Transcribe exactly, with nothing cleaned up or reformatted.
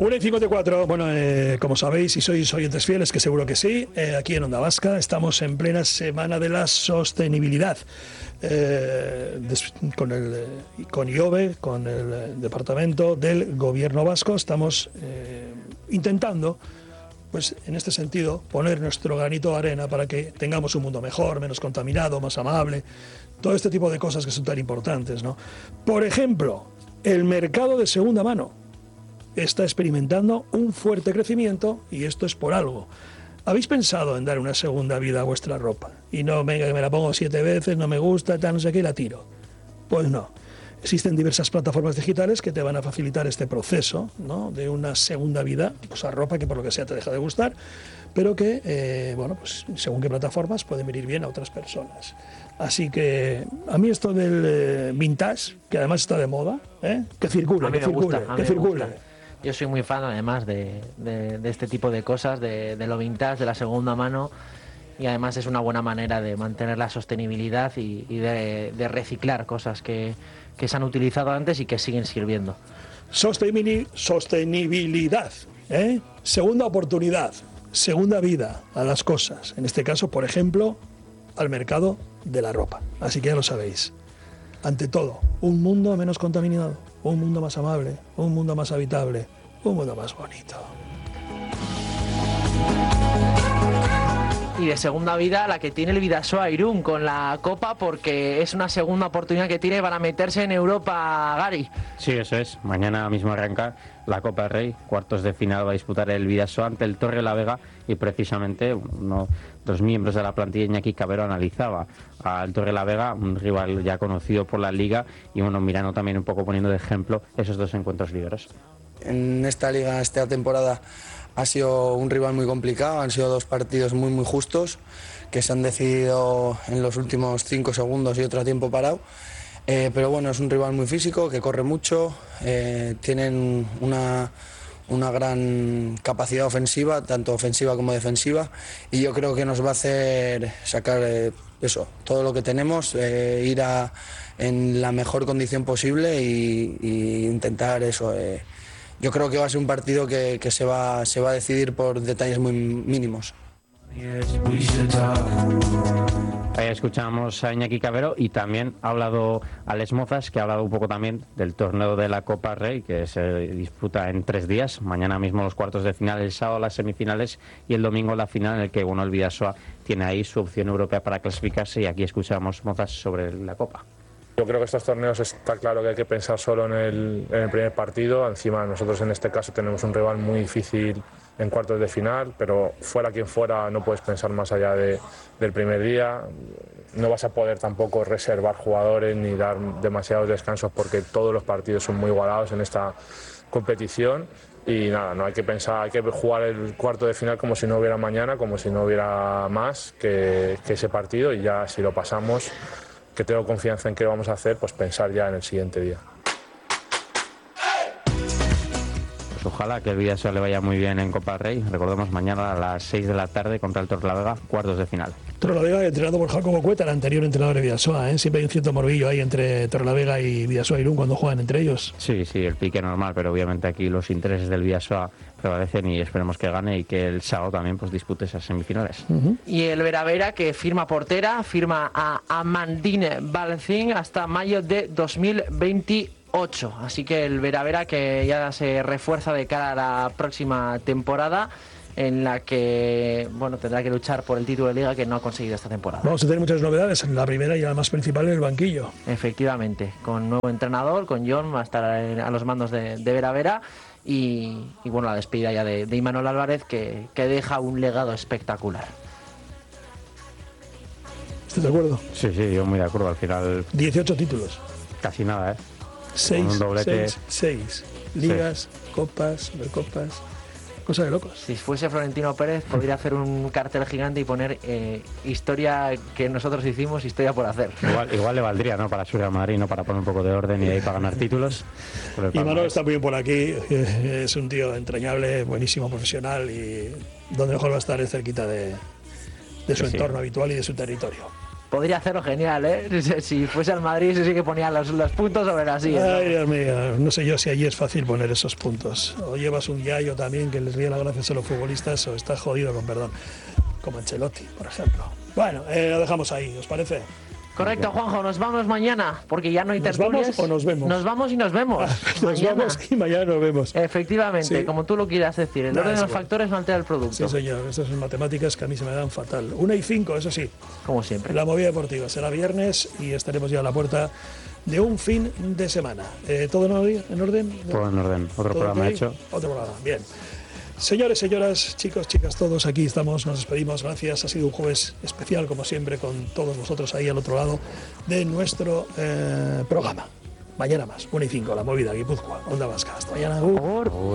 una y cincuenta y cuatro, bueno, eh, como sabéis, si sois oyentes fieles, que seguro que sí, eh, aquí en Onda Vasca estamos en plena semana de la sostenibilidad. Eh, des, con el eh, con I O B E, con el eh, Departamento del Gobierno Vasco, estamos eh, intentando, pues en este sentido, poner nuestro granito de arena para que tengamos un mundo mejor, menos contaminado, más amable, todo este tipo de cosas que son tan importantes, ¿no? Por ejemplo, el mercado de segunda mano está experimentando un fuerte crecimiento y esto es por algo. ¿Habéis pensado en dar una segunda vida a vuestra ropa? Y no, venga, que me la pongo siete veces, no me gusta, tal, no sé qué, y la tiro. Pues no. Existen diversas plataformas digitales que te van a facilitar este proceso, ¿no?, de una segunda vida, pues a ropa que por lo que sea te deja de gustar, pero que, eh, bueno, pues según qué plataformas pueden venir bien a otras personas. Así que a mí esto del eh, vintage, que además está de moda, ¿eh? que circule, que circule, gusta, que circule. Yo soy muy fan además de, de, de este tipo de cosas, de, de lo vintage, de la segunda mano, y además es una buena manera de mantener la sostenibilidad y, y de, de reciclar cosas que, que se han utilizado antes y que siguen sirviendo. Sostenibilidad, ¿eh? Segunda oportunidad, segunda vida a las cosas, en este caso, por ejemplo, al mercado de la ropa. Así que ya lo sabéis. Ante todo, un mundo menos contaminado, un mundo más amable, un mundo más habitable, un mundo más bonito. Y de segunda vida la que tiene el Bidasoa Irún con la Copa, porque es una segunda oportunidad que tiene para meterse en Europa, Gary. Sí, eso es. Mañana mismo arranca la Copa del Rey. Cuartos de final va a disputar el Bidasoa ante el Torrelavega y precisamente uno de los miembros de la plantilla, Iñaki Cabero, analizaba al Torrelavega, un rival ya conocido por la Liga, y bueno, mirando también un poco, poniendo de ejemplo esos dos encuentros libres. En esta Liga, esta temporada, ha sido un rival muy complicado, han sido dos partidos muy muy justos que se han decidido en los últimos cinco segundos y otro tiempo parado, eh, pero bueno, es un rival muy físico, que corre mucho, eh, tienen una, una gran capacidad ofensiva, tanto ofensiva como defensiva, y yo creo que nos va a hacer sacar eh, eso, todo lo que tenemos, eh, ir a, en la mejor condición posible y, y intentar eso. Eh, Yo creo que va a ser un partido que, que se, va, se va a decidir por detalles muy mínimos. Ahí escuchamos a Iñaki Cabero y también ha hablado Alex Mozas, que ha hablado un poco también del torneo de la Copa Rey, que se disputa en tres días. Mañana mismo los cuartos de final, el sábado las semifinales y el domingo la final, en el que bueno, el Bidasoa tiene ahí su opción europea para clasificarse, y aquí escuchamos Mozas sobre la Copa. Yo creo que estos torneos está claro que hay que pensar solo en el, en el primer partido. Encima nosotros en este caso tenemos un rival muy difícil en cuartos de final, pero fuera quien fuera no puedes pensar más allá de, del primer día. No vas a poder tampoco reservar jugadores ni dar demasiados descansos, porque todos los partidos son muy igualados en esta competición. Y nada, no hay que pensar, hay que jugar el cuarto de final como si no hubiera mañana, como si no hubiera más que, que ese partido, y ya si lo pasamos, que tengo confianza en que lo vamos a hacer, pues pensar ya en el siguiente día. Pues ojalá que el Bidasoa le vaya muy bien en Copa Rey. Recordemos, mañana a las seis de la tarde contra el Torrelavega, cuartos de final. Torrelavega entrenado por Jacobo Cueta, el anterior entrenador de Bidasoa, ¿eh? Siempre hay un cierto morbillo ahí entre Torrelavega y Bidasoa Irún cuando juegan entre ellos. Sí, sí, el pique normal, pero obviamente aquí los intereses del Bidasoa prevalecen y esperemos que gane y que el sábado también pues dispute esas semifinales. Uh-huh. Y el Veravera, que firma portera, firma a Amandine Balcín hasta mayo de dos mil veintiocho. Así que el Veravera que ya se refuerza de cara a la próxima temporada, en la que bueno, tendrá que luchar por el título de Liga que no ha conseguido esta temporada. Vamos a tener muchas novedades. La primera y la más principal en el banquillo. Efectivamente, con nuevo entrenador, con John, va a estar a los mandos de, de Veravera. Y, y bueno, la despedida ya de, de Imanol Álvarez, que, que deja un legado espectacular. ¿Estás de acuerdo? Sí, sí, yo muy de acuerdo. Al final dieciocho títulos. Casi nada, ¿eh? seis, un doblete. seis, seis ligas, sí. Copas, supercopas. Cosa de locos. Si fuese Florentino Pérez, podría hacer un cartel gigante y poner eh, historia que nosotros hicimos, historia por hacer. Igual, igual le valdría, ¿no? Para subir a Madrid, ¿no? Para poner un poco de orden y ahí para ganar títulos. Y Manuel está muy bien por aquí. Es un tío entrañable, buenísimo, profesional, y donde mejor va a estar es cerquita de, de su sí, entorno sí. habitual y de su territorio. Podría hacerlo genial, ¿eh? Si fuese al Madrid, sí que ponía los, los puntos sobre las sillas. Ay, Dios mío, no sé yo si allí es fácil poner esos puntos. O llevas un yayo también que les ríe las gracias a los futbolistas, o estás jodido con perdón. Como Ancelotti, por ejemplo. Bueno, eh, lo dejamos ahí, ¿os parece? Correcto, Juanjo, nos vamos mañana, porque ya no hay ¿Nos tertulias. vamos o nos vemos? Nos vamos y nos vemos. Ah, nos mañana. vamos y mañana nos vemos. Efectivamente, Sí. como tú lo quieras decir. El Nah, orden es de los igual. factores no altera el producto. Sí, señor, estas son matemáticas que a mí se me dan fatal. Una y cinco, eso sí. Como siempre. La movida deportiva será viernes y estaremos ya a la puerta de un fin de semana. Eh, ¿Todo en orden? ¿En orden? Todo en orden. Otro ¿Todo programa ok? hecho. Otro programa, bien. Señores, señoras, chicos, chicas, todos aquí estamos, nos despedimos, gracias. Ha sido un jueves especial, como siempre, con todos vosotros ahí al otro lado de nuestro eh, programa. Mañana más, una y cinco, la movida, Guipúzcoa, Onda Vasca. Hasta mañana. Uh.